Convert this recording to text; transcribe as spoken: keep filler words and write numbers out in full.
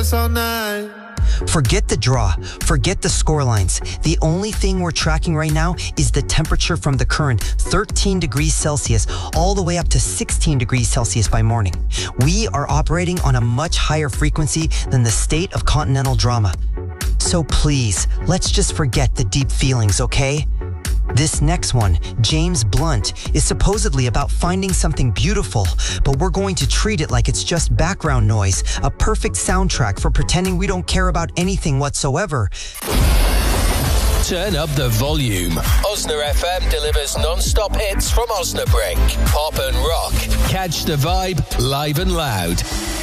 us all night. Forget the draw. Forget the scorelines. The only thing we're tracking right now is the temperature from the current thirteen degrees Celsius all the way up to sixteen degrees Celsius by morning. We are operating on a much higher frequency than the state of continental drama. So please, let's just forget the deep feelings, okay? This next one, James Blunt, is supposedly about finding something beautiful, but we're going to treat it like it's just background noise, a perfect soundtrack for pretending we don't care about anything whatsoever. Turn up the volume. Osna F M delivers non-stop hits from Osnabrück. Pop and rock. Catch the vibe live and loud.